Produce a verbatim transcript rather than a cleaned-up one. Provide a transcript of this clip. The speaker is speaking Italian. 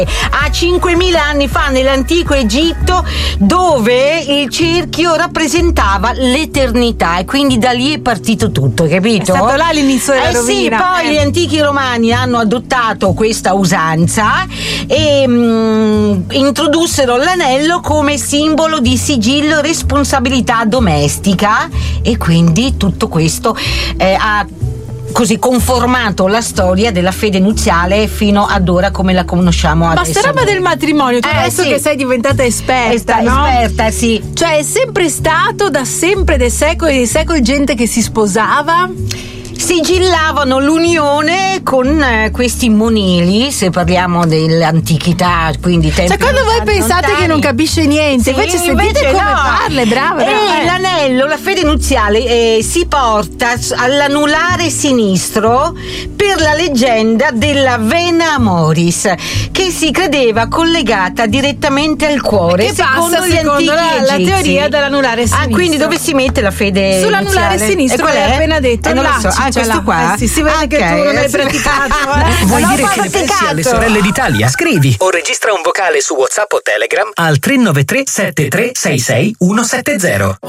A cinquemila anni fa nell'antico Egitto, dove il cerchio rappresentava l'eternità, e quindi da lì è partito tutto, capito? È stato là l'inizio della eh rovina. Sì, poi eh. gli antichi romani hanno adottato questa usanza e mh, introdussero l'anello come simbolo di sigillo e responsabilità domestica, e quindi tutto questo eh, ha così conformato la storia della fede nuziale fino ad ora come la conosciamo Ma adesso. sta roba del matrimonio, tu Eh, adesso sì. che sei diventata esperta, Esta- no? esperta, sì. Cioè è sempre stato da sempre, dei secoli e dei secoli, gente che si sposava? Sigillavano l'unione con eh, questi monili, se parliamo dell'antichità, quindi tempi Cioè quando voi lontani, pensate lontani. che non capisce niente, Sì, invece sentite invece come no. parla, è brava, E brava, eh. l'anello, la fede nuziale eh, si porta s- all'anulare sinistro per la leggenda della vena amoris, che si credeva collegata direttamente al cuore, Che secondo passa gli secondo antichi la, la egizi. teoria dell'anulare sinistro. Ah, quindi dove si mette la fede Sull'anulare nuziale? sinistro, E qual che hai è? appena detto, Eh, non lo là, so. Ah, c'è questo là. qua? Eh sì, si vede che tu non hai praticato, eh. Vuoi Non dire ho che ne pensi praticato. alle sorelle d'Italia? Scrivi o registra un vocale su WhatsApp o Telegram al tre nove tre sette tre sei sei uno sette zero.